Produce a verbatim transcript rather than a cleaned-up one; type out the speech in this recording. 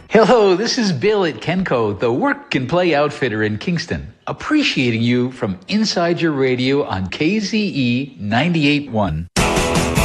Hello, this is Bill at Kenco, the work and play outfitter in Kingston. Appreciating you from inside your radio on K Z E ninety-eight point one.